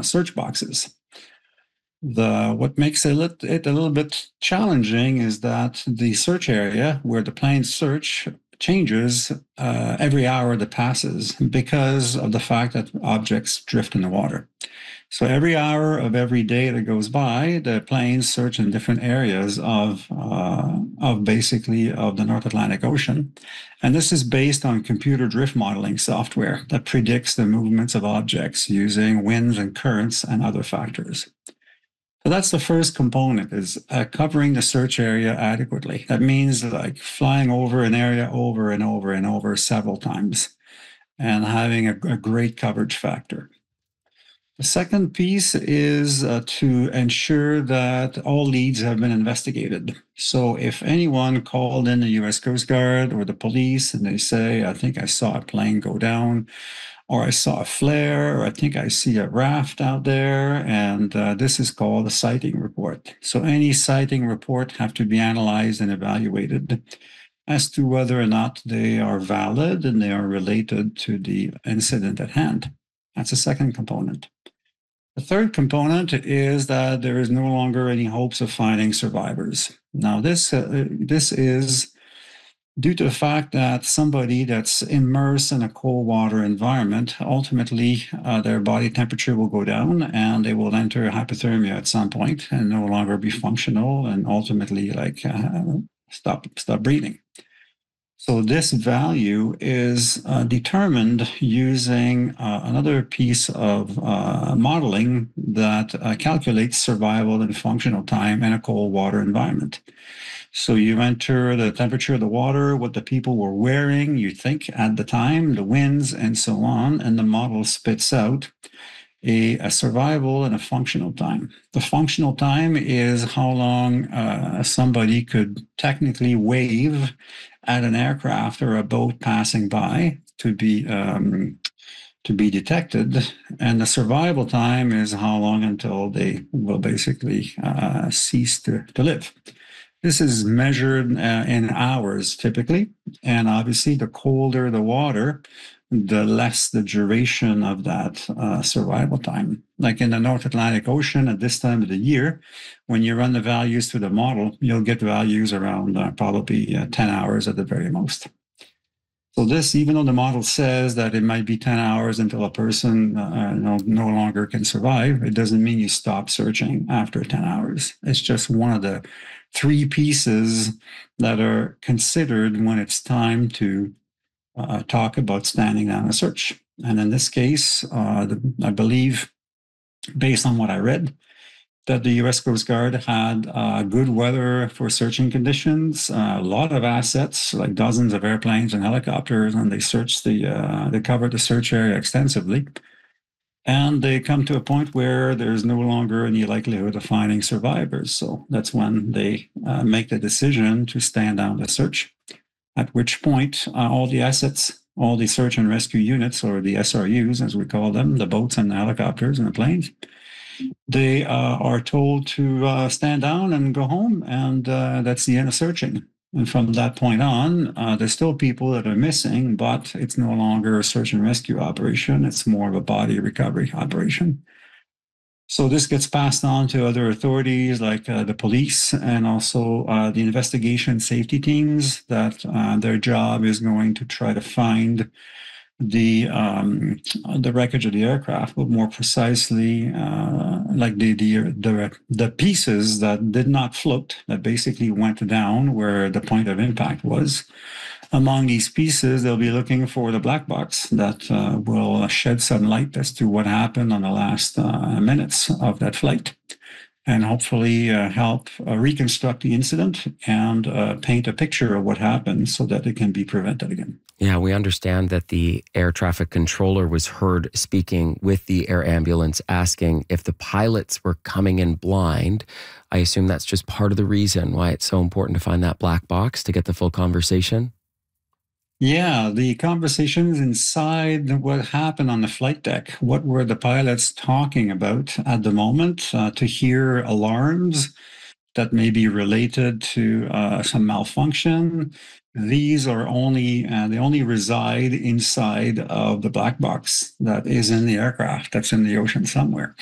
search boxes. What makes it a little bit challenging is that the search area where the planes search changes every hour that passes because of the fact that objects drift in the water. So every hour of every day that goes by, the planes search in different areas of basically of the North Atlantic Ocean. And this is based on computer drift modeling software that predicts the movements of objects using winds and currents and other factors. So that's the first component, is covering the search area adequately. That means like flying over an area over and over and over several times and having a great coverage factor. The second piece is to ensure that all leads have been investigated. So if anyone called in the U.S. Coast Guard or the police and they say, I think I saw a plane go down, or I saw a flare, or I think I see a raft out there, and this is called a sighting report. So any sighting report have to be analyzed and evaluated as to whether or not they are valid and they are related to the incident at hand. That's the second component. The third component is that there is no longer any hopes of finding survivors. Now, this is due to the fact that somebody that's immersed in a cold water environment, ultimately their body temperature will go down and they will enter hypothermia at some point and no longer be functional and ultimately stop breathing. So this value is determined using another piece of modeling that calculates survival and functional time in a cold water environment. So you enter the temperature of the water, what the people were wearing, you think at the time, the winds, and so on, and the model spits out a survival and a functional time. The functional time is how long somebody could technically wave at an aircraft or a boat passing by to be detected, and the survival time is how long until they will basically cease to live. This is measured in hours typically, and obviously the colder the water, the less the duration of that survival time. Like in the North Atlantic Ocean at this time of the year, when you run the values through the model, you'll get values around probably 10 hours at the very most. So this, even though the model says that it might be 10 hours until a person no longer can survive, it doesn't mean you stop searching after 10 hours. It's just one of the three pieces that are considered when it's time to talk about standing down a search. And in this case, I believe, based on what I read, that the U.S. Coast Guard had good weather for searching conditions, a lot of assets, like dozens of airplanes and helicopters, and they covered the search area extensively. And they come to a point where there's no longer any likelihood of finding survivors. So that's when they make the decision to stand down the search, at which point all the assets, all the search and rescue units, or the SRUs, as we call them, the boats and the helicopters and the planes, they are told to stand down and go home, and that's the end of searching. And from that point on, there's still people that are missing, but it's no longer a search and rescue operation. It's more of a body recovery operation. So this gets passed on to other authorities like the police and also the investigation safety teams that their job is going to try to find the wreckage of the aircraft, but more precisely, like the pieces that did not float, that basically went down where the point of impact was. Among these pieces, they'll be looking for the black box that will shed some light as to what happened on the last minutes of that flight, and hopefully help reconstruct the incident and paint a picture of what happened so that it can be prevented again. Yeah, we understand that the air traffic controller was heard speaking with the air ambulance, asking if the pilots were coming in blind. I assume that's just part of the reason why it's so important to find that black box to get the full conversation. Yeah, the conversations inside what happened on the flight deck. What were the pilots talking about at the moment to hear alarms that may be related to some malfunction? These are they only reside inside of the black box that is in the aircraft, that's in the ocean somewhere.